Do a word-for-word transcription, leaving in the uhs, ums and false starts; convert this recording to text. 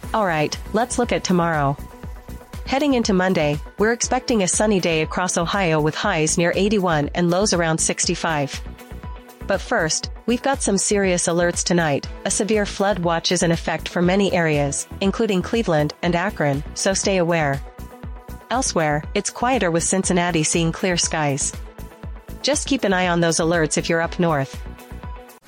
Alright, let's look at tomorrow. Heading into Monday, we're expecting a sunny day across Ohio with highs near eighty-one and lows around sixty-five. But first, we've got some serious alerts tonight. A severe flood watch is in effect for many areas, including Cleveland and Akron, so stay aware. Elsewhere, it's quieter with Cincinnati seeing clear skies. Just keep an eye on those alerts if you're up north.